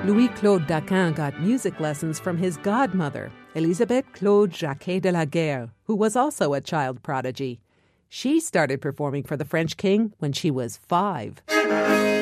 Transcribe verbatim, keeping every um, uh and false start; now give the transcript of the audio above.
Louis-Claude Daquin got music lessons from his godmother, Elisabeth Claude Jacquet de la Guerre, who was also a child prodigy. She started performing for the French king when she was five.